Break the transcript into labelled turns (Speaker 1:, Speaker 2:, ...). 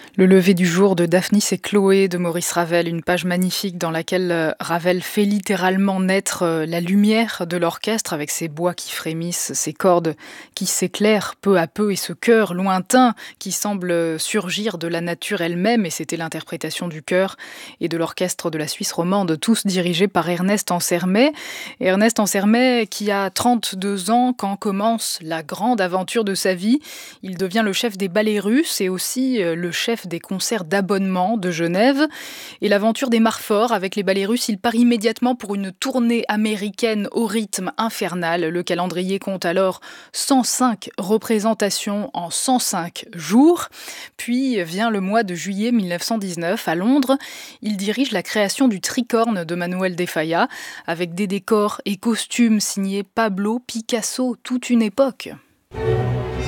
Speaker 1: Le lever du jour de Daphnis et Chloé de Maurice Ravel, une page magnifique dans laquelle Ravel fait littéralement naître la lumière de l'orchestre avec ses bois qui frémissent, ses cordes qui s'éclairent peu à peu et ce chœur lointain qui semble surgir de la nature elle-même, et c'était l'interprétation du chœur et de l'orchestre de la Suisse romande, tous dirigés par Ernest Ansermet. Ernest Ansermet qui a 32 ans quand commence la grande aventure de sa vie. Il devient le chef des ballets russes et aussi le chef des concerts d'abonnement de Genève. Et l'aventure démarre fort avec les ballets russes. Il part immédiatement pour une tournée américaine au rythme infernal. Le calendrier compte alors 105 représentations en 105 jours. Puis vient le mois de juillet 1919 à Londres. Il dirige la création du Tricorne de Manuel de Falla avec des décors et costumes signés Pablo Picasso, toute une époque.